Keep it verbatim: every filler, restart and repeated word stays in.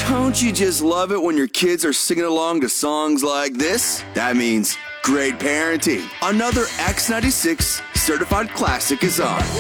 Don't you just love it when your kids are singing along to songs like this? That means great parenting. Another X ninety-six certified classic is on.